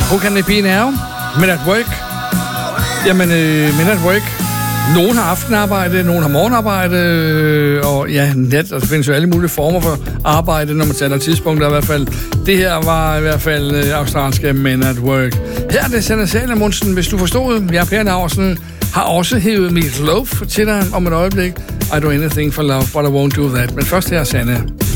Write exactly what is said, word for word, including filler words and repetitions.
Who can it be now? Men at work? Jamen, øh, men at work. Nogen har aftenarbejde, nogen har morgenarbejde, øh, og ja, nat, og der findes jo alle mulige former for arbejde, når man taler tidspunkter i hvert fald. Det her var i hvert fald øh, australske Men at Work. Her er det Sanne Salomonsen, hvis du forstod. Jeg er Per Laursen, har også hævet mit love til dig om et øjeblik. I do anything for love, but I won't do that. Men først her, Sanne.